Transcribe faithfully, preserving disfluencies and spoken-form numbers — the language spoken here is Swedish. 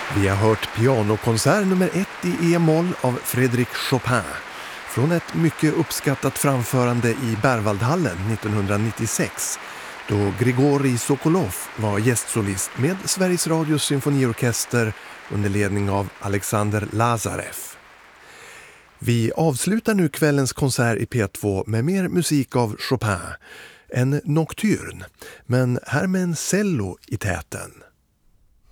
Vi har hört pianokonsert nummer ett i E-moll av Frédéric Chopin från ett mycket uppskattat framförande i Berwaldhallen nittonhundranittiosex då Grigorij Sokolov var gästsolist med Sveriges Radios symfoniorkester under ledning av Alexander Lazarev. Vi avslutar nu kvällens konsert i P två med mer musik av Chopin, en nocturn, men här med en cello i täten.